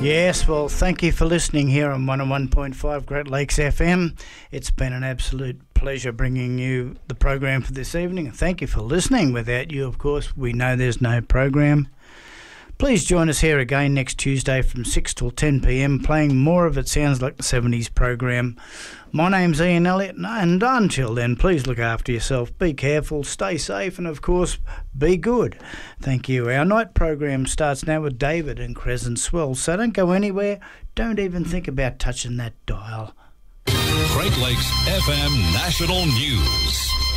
Yes, well, thank you for listening here on 101.5 Great Lakes FM. It's been an absolute pleasure bringing you the program for this evening. And thank you for listening. Without you, of course, we know there's no program. Please join us here again next Tuesday from 6 till 10 p.m, playing more of It Sounds Like the 70s program. My name's Ian Elliott, and until then, please look after yourself, be careful, stay safe, and of course, be good. Thank you. Our night program starts now with David and Crescent Swell, so don't go anywhere, don't even think about touching that dial. Great Lakes FM National News.